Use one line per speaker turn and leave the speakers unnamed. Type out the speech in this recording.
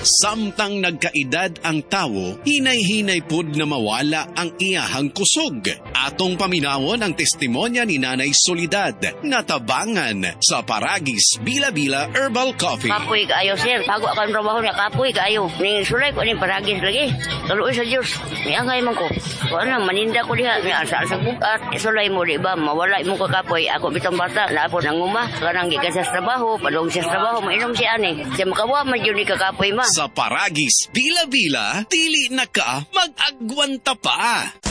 Samtang nagkaedad ang tawo, hinay-hinay pud na mawala ang iyahang kusog. Atong paminawon ang testimonya ni Nanay Soledad na tabangan sa Paragis Bila-Bila Herbal Coffee.
Kapoy kaayo, sir. Bago ako ang trabaho niya, kapoy kaayo. Ning sulay ko ning Paragis lagi. Kaluoy sa Diyos. May angay man ko. Kung ano, maninda ko diha. May asa sa bukat. Sulay mo, di ba? Mawala mo ka kapoy. Ako bitang bata. Lapo nang uma. Kanang gikan sa trabaho. Padong sa trabaho. Mainom si ani. Siya makawa man yun ni kakapoy ma.
Sa Paragis Bila-Bila, dili na ka mag-agwanta pa.